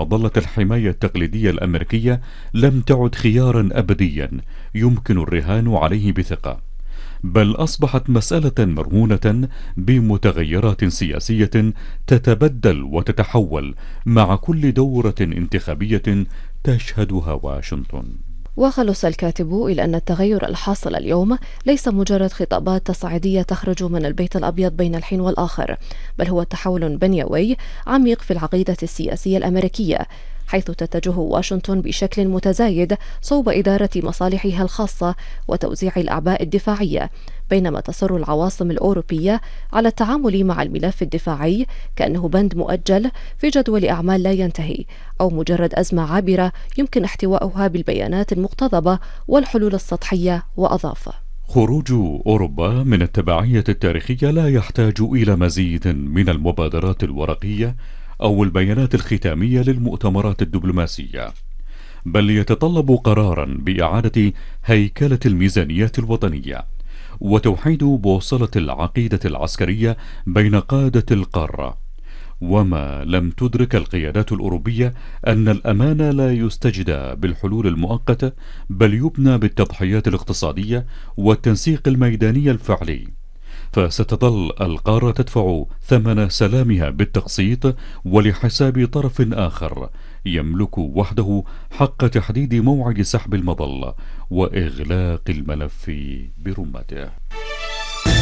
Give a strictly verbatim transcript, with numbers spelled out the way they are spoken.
مظلة الحماية التقليدية الأمريكية لم تعد خيارا أبديا يمكن الرهان عليه بثقة، بل أصبحت مسألة مرهونة بمتغيرات سياسية تتبدل وتتحول مع كل دورة انتخابية تشهدها واشنطن. وخلص الكاتب إلى أن التغير الحاصل اليوم ليس مجرد خطابات تصعيدية تخرج من البيت الأبيض بين الحين والآخر، بل هو تحول بنيوي عميق في العقيدة السياسية الأمريكية، حيث تتجه واشنطن بشكل متزايد صوب إدارة مصالحها الخاصة وتوزيع الأعباء الدفاعية، بينما تصر العواصم الأوروبية على التعامل مع الملف الدفاعي كأنه بند مؤجل في جدول أعمال لا ينتهي، أو مجرد أزمة عابرة يمكن احتواؤها بالبيانات المقتضبة والحلول السطحية. وأضاف: خروج أوروبا من التبعية التاريخية لا يحتاج إلى مزيد من المبادرات الورقية أو البيانات الختامية للمؤتمرات الدبلوماسية، بل يتطلب قرارا بإعادة هيكلة الميزانيات الوطنية وتوحيد بوصلة العقيدة العسكرية بين قادة القارة. وما لم تدرك القيادات الأوروبية أن الأمان لا يستجدى بالحلول المؤقتة، بل يبنى بالتضحيات الاقتصادية والتنسيق الميداني الفعلي، فستظل القارة تدفع ثمن سلامها بالتقسيط ولحساب طرف آخر يملك وحده حق تحديد موعد سحب المظلة وإغلاق الملف برمته.